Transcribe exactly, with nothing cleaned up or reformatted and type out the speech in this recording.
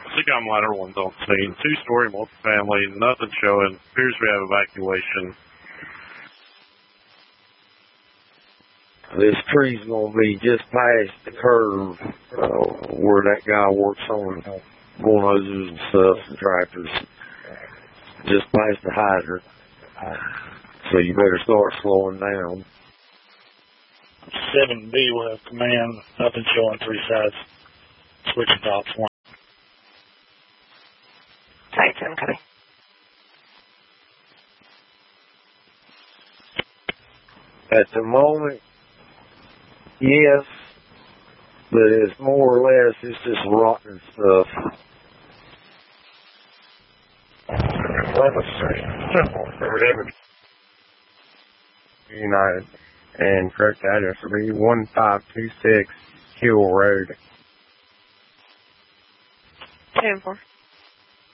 Seacom ladder one's on scene. Two-story multifamily, nothing showing. Appears we have evacuation. This tree's gonna be just past the curve uh, where that guy works on bulldozers and stuff and tractors. Just past the hydrant. So you better start slowing down. seven B will have command. Nothing showing three sides. Switching tops one. Tight seven, copy. At the moment, yes, but it's more or less, it's just rotten stuff. United, and correct address will be one five two six Hill Road. ten four.